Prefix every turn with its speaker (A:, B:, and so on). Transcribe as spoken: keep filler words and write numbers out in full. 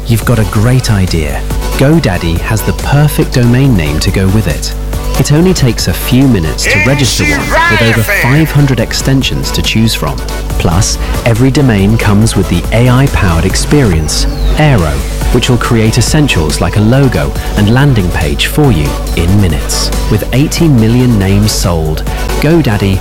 A: You've got a great idea. GoDaddy has the perfect domain name to go with it. It only takes a few minutes to register one with over five hundred extensions to choose from. Plus, every domain comes with the A I-powered experience, Aero, which will create essentials like a logo and landing page for you in minutes. With eighty million names sold, GoDaddy